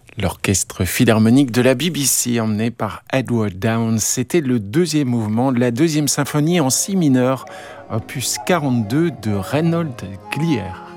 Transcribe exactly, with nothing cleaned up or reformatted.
L'orchestre philharmonique de la B B C, emmené par Edward Downes, c'était le deuxième mouvement de la deuxième symphonie en si mineur, opus quarante-deux de Reinhold Glier.